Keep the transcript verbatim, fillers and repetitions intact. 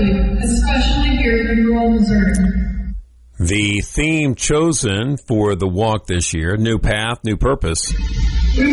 value, especially here in rural Missouri. The theme chosen for the walk this year, New Path, New Purpose,